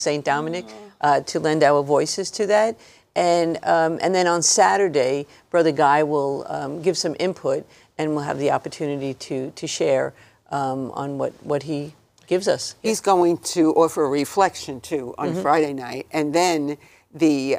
St. Dominic to lend our voices to that. And then on Saturday, Brother Guy will give some input, and we'll have the opportunity to share on what he gives us. He's going to offer a reflection, too, on Friday night. And then the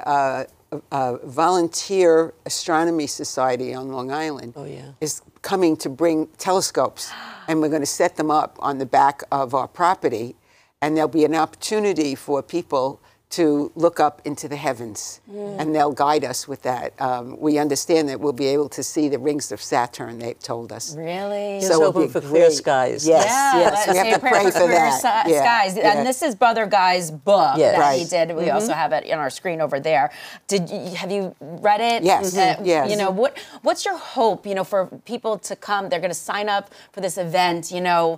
Volunteer Astronomy Society on Long Island is coming to bring telescopes. And we're going to set them up on the back of our property. And there'll be an opportunity for people to look up into the heavens, and they'll guide us with that. We understand that we'll be able to see the rings of Saturn, they've told us. Really? So we're hoping for clear skies. Yes, yeah, yes, we have to pray for that. Skies. Yeah. And this is Brother Guy's book that he did. We Mm-hmm. also have it on our screen over there. Have you read it? Yes, yes. You know, what's your hope, you know, for people to come? They're going to sign up for this event, you know.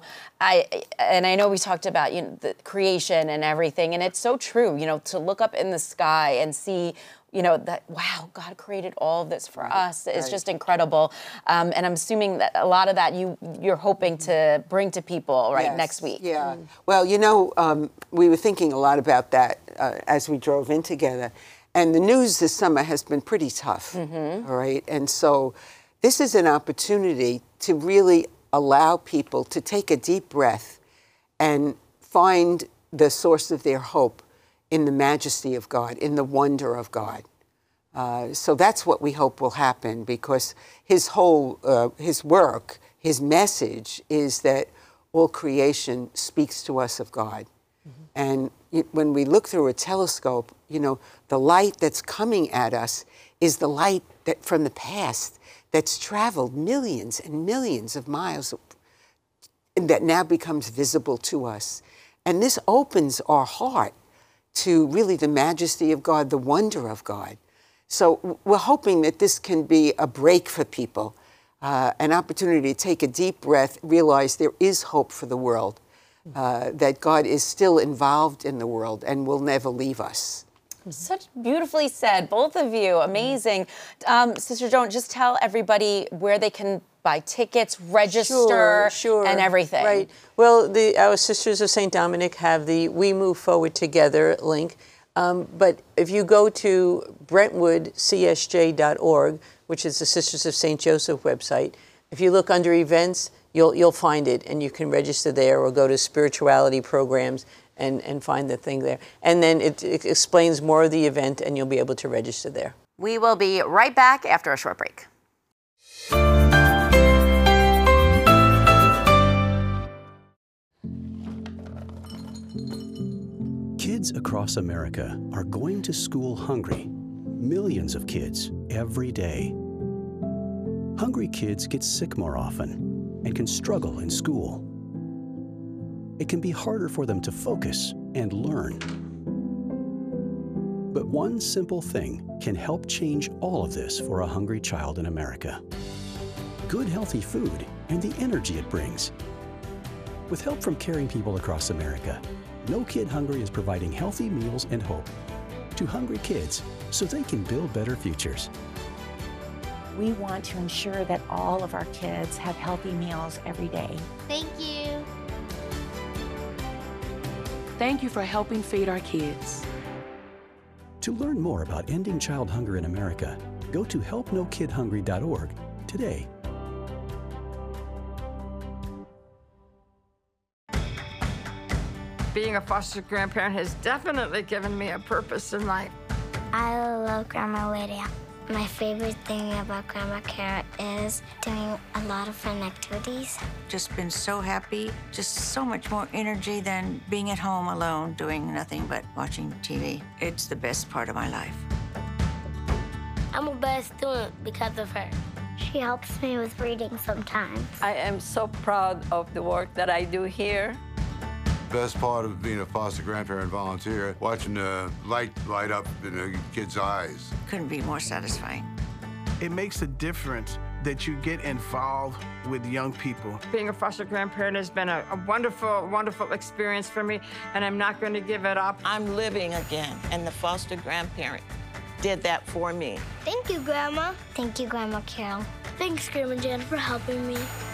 I know we talked about, you know, the creation and everything, and it's so true, you know, to look up in the sky and see, you know, that, wow, God created all of this for us. It's just incredible. And I'm assuming that a lot of that you're hoping to bring to people next week. Yeah. Well, you know, we were thinking a lot about that as we drove in together. And the news this summer has been pretty tough, all right? And so this is an opportunity to really allow people to take a deep breath and find the source of their hope in the majesty of God, in the wonder of God. So that's what we hope will happen, because his whole, his work, his message is that all creation speaks to us of God. And when we look through a telescope, you know, the light that's coming at us is the light that from the past that's traveled millions and millions of miles and that now becomes visible to us. And this opens our heart to really the majesty of God, the wonder of God. So we're hoping that this can be a break for people, an opportunity to take a deep breath, realize there is hope for the world, that God is still involved in the world and will never leave us. Such beautifully said, both of you. Amazing. Sister Joan, just tell everybody where they can buy tickets, register, and everything. Right. Well, our Sisters of St. Dominic have the We Move Forward Together link. But if you go to brentwoodcsj.org, which is the Sisters of St. Joseph website, if you look under events, you'll find it, and you can register there or go to spirituality programs and find the thing there. And then it explains more of the event, and you'll be able to register there. We will be right back after a short break. Kids across America are going to school hungry. Millions of kids every day. Hungry kids get sick more often and can struggle in school. It can be harder for them to focus and learn. But one simple thing can help change all of this for a hungry child in America. Good, healthy food and the energy it brings. With help from caring people across America, No Kid Hungry is providing healthy meals and hope to hungry kids so they can build better futures. We want to ensure that all of our kids have healthy meals every day. Thank you. Thank you for helping feed our kids. To learn more about ending child hunger in America, go to helpnokidhungry.org today. Being a foster grandparent has definitely given me a purpose in life. I love Grandma Lydia. My favorite thing about Grandma Kara is doing a lot of fun activities. Just been so happy, just so much more energy than being at home alone doing nothing but watching TV. It's the best part of my life. I'm a best student because of her. She helps me with reading sometimes. I am so proud of the work that I do here. Best part of being a foster grandparent volunteer, watching the light up in the kids' eyes. Couldn't be more satisfying. It makes a difference that you get involved with young people. Being a foster grandparent has been a wonderful, wonderful experience for me, and I'm not going to give it up. I'm living again, and the foster grandparent did that for me. Thank you, Grandma. Thank you, Grandma Carol. Thanks, Grandma Jen, for helping me.